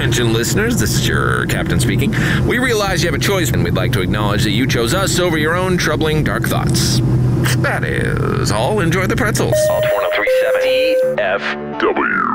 Attention listeners, this is your captain speaking. We realize you have a choice, and we'd like to acknowledge that you chose us over your own troubling dark thoughts. That is all. Enjoy the pretzels. Alt 1037 EFW.